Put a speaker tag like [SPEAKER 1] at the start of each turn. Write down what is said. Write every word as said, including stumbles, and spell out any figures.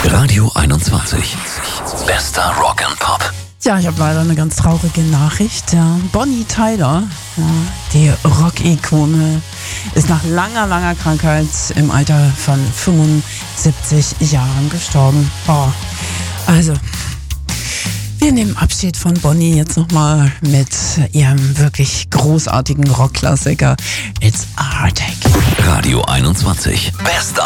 [SPEAKER 1] Radio einundzwanzig. Bester Rock and Pop.
[SPEAKER 2] Ja, ich habe leider eine ganz traurige Nachricht. Ja, Bonnie Tyler, ja, die Rock-Ikone, ist nach langer, langer Krankheit im Alter von fünfundsiebzig Jahren gestorben. Oh, also, wir nehmen Abschied von Bonnie jetzt nochmal mit ihrem wirklich großartigen Rockklassiker It's a Heartache.
[SPEAKER 1] Radio einundzwanzig. Bester